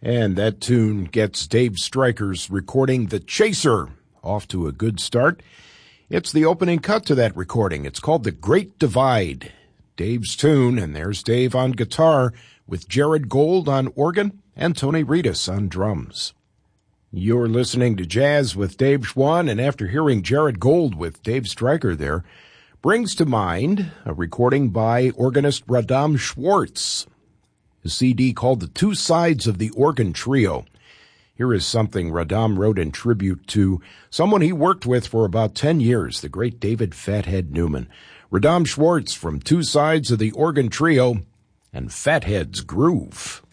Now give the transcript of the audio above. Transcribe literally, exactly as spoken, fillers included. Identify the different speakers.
Speaker 1: And that tune gets Dave Stryker's recording The Chaser off to a good start. It's the opening cut to that recording. It's called The Great Divide. Dave's tune, and there's Dave on guitar with Jared Gold on organ and Tony Reedus on drums. You're listening to Jazz with Dave Schwann, and after hearing Jared Gold with Dave Stryker there, brings to mind a recording by organist Radam Schwartz, a C D called The Two Sides of the Organ Trio. Here is something Radam wrote in tribute to someone he worked with for about ten years, the great David Fathead Newman. Radam Schwartz from Two Sides of the Organ Trio and Fathead's Groove.